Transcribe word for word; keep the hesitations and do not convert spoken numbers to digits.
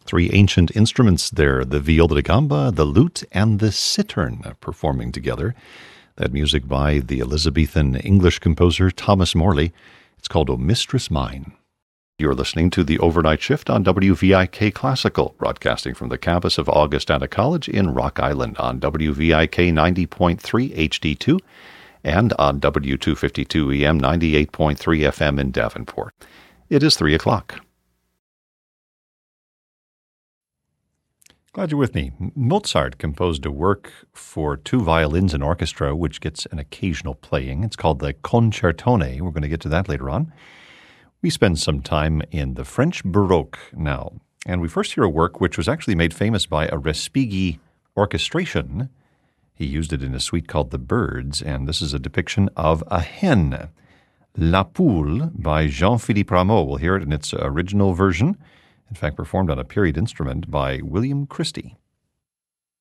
Three ancient instruments there, the viola da gamba, the lute, and the cittern performing together. That music by the Elizabethan English composer Thomas Morley. It's called O Mistress Mine. You're listening to the Overnight Shift on W V I K Classical, broadcasting from the campus of Augustana College in Rock Island on W V I K ninety point three H D two and on W two fifty-two E M ninety-eight point three F M in Davenport. It is three o'clock. Glad you're with me. Mozart composed a work for two violins and orchestra, which gets an occasional playing. It's called the Concertone. We're going to get to that later on. We spend some time in the French Baroque now, and we first hear a work which was actually made famous by a Respighi orchestration. He used it in a suite called The Birds, and this is a depiction of a hen, La Poule, by Jean-Philippe Rameau. We'll hear it in its original version, in fact performed on a period instrument by William Christie.